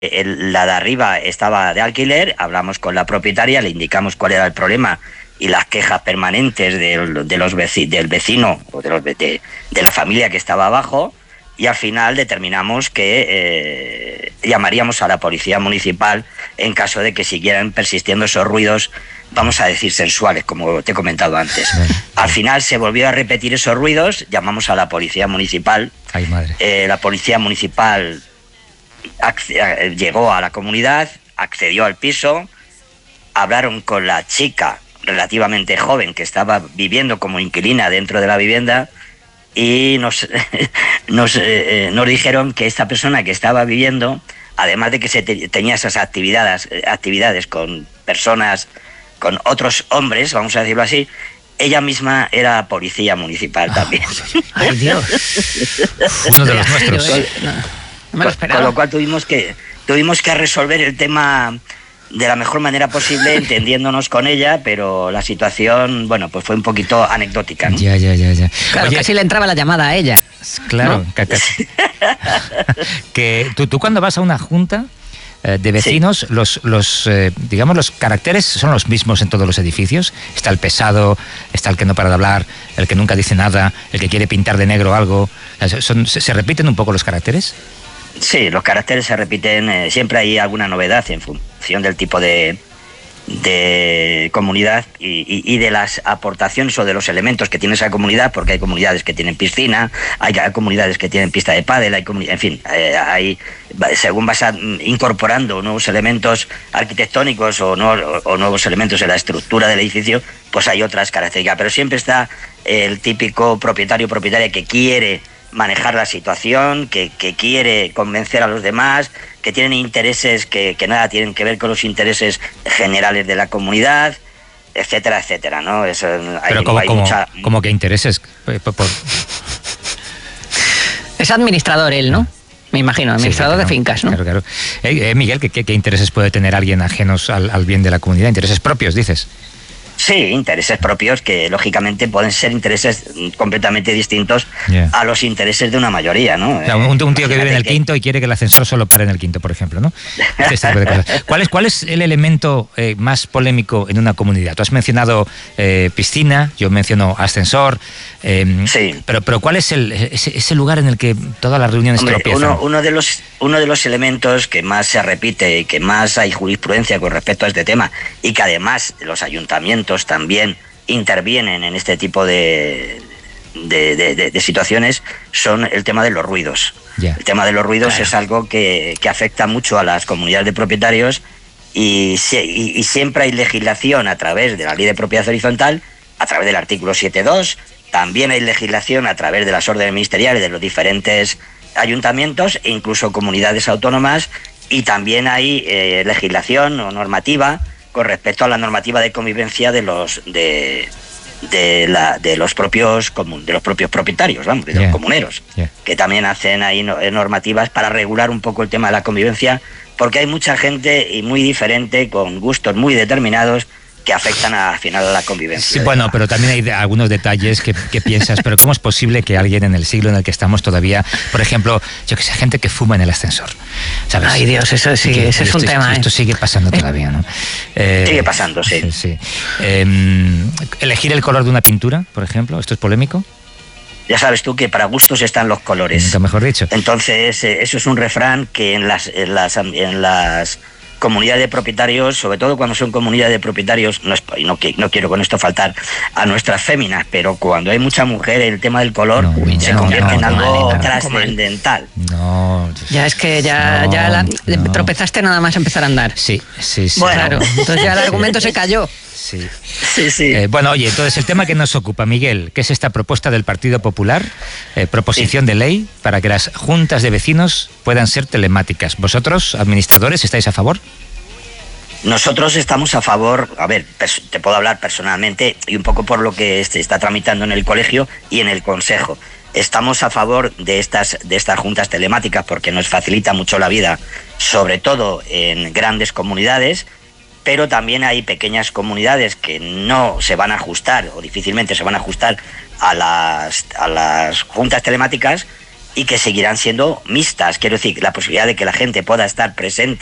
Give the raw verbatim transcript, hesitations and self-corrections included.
el, la de arriba estaba de alquiler, hablamos con la propietaria, le indicamos cuál era el problema y las quejas permanentes de, de los veci, del vecino o de, los, de, de la familia que estaba abajo, y al final determinamos que eh, llamaríamos a la policía municipal en caso de que siguieran persistiendo esos ruidos, vamos a decir sensuales, como te he comentado antes. Al final se volvió a repetir esos ruidos, llamamos a la policía municipal. Ay, madre. Eh, la policía municipal llegó a la comunidad, accedió al piso, hablaron con la chica relativamente joven que estaba viviendo como inquilina dentro de la vivienda y nos, nos, eh, nos dijeron que esta persona que estaba viviendo, además de que se te, tenía esas actividades, actividades con personas, con otros hombres, vamos a decirlo así, ella misma era policía municipal también. ¡Ay, Dios! Uno de los nuestros. Con, no, no me lo esperaba. Con lo cual tuvimos que, tuvimos que resolver el tema de la mejor manera posible, entendiéndonos con ella, pero la situación, bueno, pues fue un poquito anecdótica, ¿no? Ya, ya, ya, ya. Claro, Oye, casi le entraba la llamada a ella. Claro, ¿no? Casi. Que tú, tú cuando vas a una junta eh, de vecinos, sí. los, los eh, digamos, los caracteres son los mismos en todos los edificios. Está el pesado, está el que no para de hablar, el que nunca dice nada, el que quiere pintar de negro algo. Son, ¿se, se repiten un poco los caracteres? Sí, los caracteres se repiten, eh, siempre hay alguna novedad en función del tipo de, de comunidad y, y, y de las aportaciones o de los elementos que tiene esa comunidad, porque hay comunidades que tienen piscina, hay, hay comunidades que tienen pista de pádel, hay en fin, eh, hay, según vas a, incorporando nuevos elementos arquitectónicos o, no, o, o nuevos elementos en la estructura del edificio, pues hay otras características, pero siempre está el típico propietario o propietaria que quiere manejar la situación, que, que quiere convencer a los demás, que tienen intereses que, que nada tienen que ver con los intereses generales de la comunidad, etcétera, etcétera, ¿no? Eso, Pero hay, como, hay como, mucha... como que intereses... Por, por... Es administrador él, ¿no? Me imagino, administrador sí, claro, de fincas, ¿no? Claro, claro. Eh, eh, Miguel, ¿qué, qué, ¿qué intereses puede tener alguien ajenos al, al bien de la comunidad? ¿Intereses propios, dices? Sí, intereses propios que lógicamente pueden ser intereses completamente distintos yeah. a los intereses de una mayoría, ¿no? O sea, un, un tío que vive en el que... quinto y quiere que el ascensor solo pare en el quinto, por ejemplo, ¿no? Este tipo de cosas. ¿Cuál es, cuál es el elemento eh, más polémico en una comunidad? Tú has mencionado eh, piscina, yo menciono ascensor, eh, sí. pero, pero ¿cuál es el, ese, ese lugar en el que todas las reuniones Hombre, tropiezan? Uno, uno, de los, uno de los elementos que más se repite y que más hay jurisprudencia con respecto a este tema y que además los ayuntamientos también intervienen en este tipo de, de, de, de, de situaciones son el tema de los ruidos. Yeah. El tema de los ruidos claro. es algo que, que afecta mucho a las comunidades de propietarios y, y, y siempre hay legislación a través de la Ley de Propiedad Horizontal, a través del artículo siete punto dos, también hay legislación a través de las órdenes ministeriales de los diferentes ayuntamientos e incluso comunidades autónomas, y también hay eh, legislación o normativa con respecto a la normativa de convivencia de los de de, la, de los propios de los propios propietarios, vamos, de yeah. los comuneros, yeah. que también hacen ahí normativas para regular un poco el tema de la convivencia, porque hay mucha gente y muy diferente, con gustos muy determinados, que afectan al final a la convivencia. Sí, bueno, pero también hay de, algunos detalles que, que piensas, pero ¿cómo es posible que alguien en el siglo en el que estamos todavía, por ejemplo, yo que sé, gente que fuma en el ascensor, ¿sabes? Ay, Dios, eso sí, que, ese es un esto, tema. Esto, esto sigue pasando todavía, ¿no? Eh, sigue pasando, sí. sí, sí. Eh, elegir el color de una pintura, por ejemplo, ¿esto es polémico? Ya sabes tú que para gustos están los colores. Nunca mejor dicho. Entonces, eh, eso es un refrán que en las, en las, en las comunidades de propietarios, sobre todo cuando son comunidades de propietarios, no, es, no, no quiero con esto faltar a nuestras féminas, pero cuando hay mucha mujer, el tema del color no, uy, se no, convierte no, en algo no, trascendental. No, ya es que ya, no, ya la, no. tropezaste nada más empezar a andar. Sí, sí, sí. Bueno, claro, entonces ya el argumento se cayó. Sí. Sí, sí. Eh, bueno, oye, entonces el tema que nos ocupa, Miguel, ¿qué es esta propuesta del Partido Popular? Eh, proposición sí. de ley para que las juntas de vecinos puedan ser telemáticas. ¿Vosotros, administradores, estáis a favor? Nosotros estamos a favor, a ver, te puedo hablar personalmente y un poco por lo que se está tramitando en el colegio y en el consejo. Estamos a favor de estas, de estas juntas telemáticas porque nos facilita mucho la vida, sobre todo en grandes comunidades, pero también hay pequeñas comunidades que no se van a ajustar o difícilmente se van a ajustar a las, a las juntas telemáticas y que seguirán siendo mixtas. Quiero decir, la posibilidad de que la gente pueda estar presente